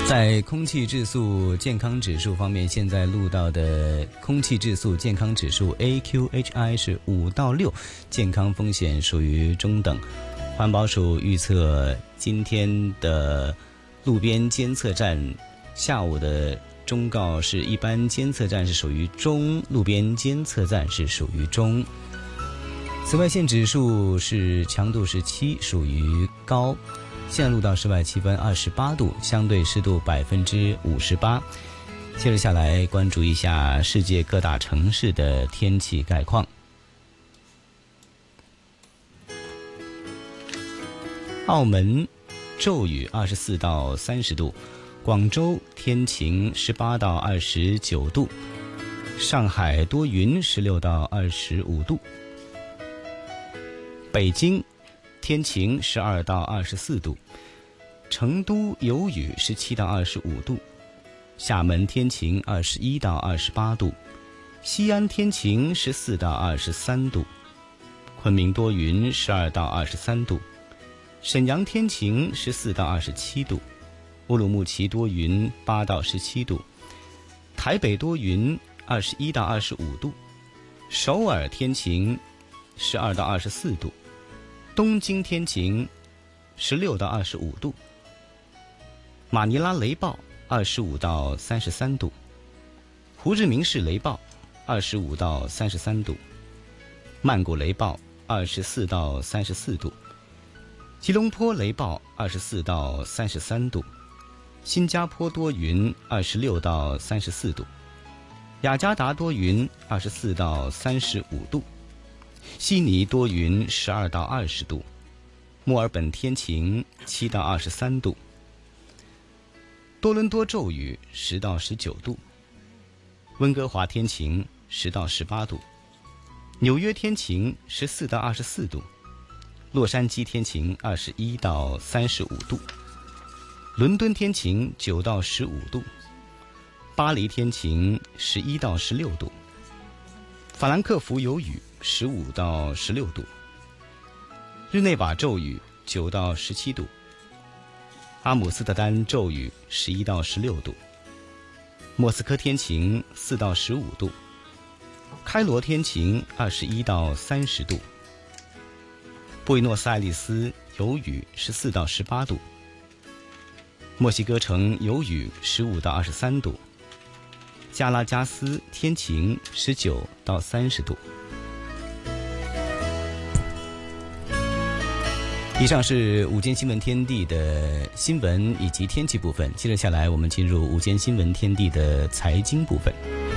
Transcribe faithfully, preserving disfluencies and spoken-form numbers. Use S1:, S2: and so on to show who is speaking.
S1: 在空气质素健康指数方面，现在录到的空气质素健康指数 A Q H I 是五到六，健康风险属于中等。环保署预测今天的路边监测站下午的忠告是一般监测站是属于中，路边监测站是属于中。紫外线指数是强度是七，属于高。现在录到室外气温二十八度，相对湿度百分之五十八。接着下来关注一下世界各大城市的天气概况。澳门骤雨二十四到三十度，广州天晴十八到二十九度，上海多云十六到二十五度，北京天晴十二到二十四度，成都有雨十七到二十五度，厦门天晴二十一到二十八度，西安天晴十四到二十三度，昆明多云十二到二十三度，沈阳天晴十四到二十七度，乌鲁木齐多云八到十七度，台北多云二十一到二十五度，首尔天晴十二到二十四度，东京天晴十六到二十五度，马尼拉雷暴二十五到三十三度，胡志明市雷暴二十五到三十三度，曼谷雷暴二十四到三十四度，吉隆坡雷暴二十四到三十三度，新加坡多云二十六到三十四度，雅加达多云二十四到三十五度，悉尼多云十二到二十度，墨尔本天晴七到二十三度，多伦多骤雨十到十九度，温哥华天晴十到十八度，纽约天晴十四到二十四度，洛杉矶天晴二十一到三十五度，伦敦天晴九到十五度，巴黎天晴十一到十六度，法兰克福有雨十五到十六度，日内瓦骤雨九到十七度，阿姆斯特丹骤雨十一到十六度，莫斯科天晴四到十五度，开罗天晴二十一到三十度，布宜诺斯艾利斯有雨十四到十八度，墨西哥城有雨十五到二十三度，加拉加斯天晴十九到三十度。以上是午间新闻天地的新闻以及天气部分，接着下来我们进入午间新闻天地的财经部分。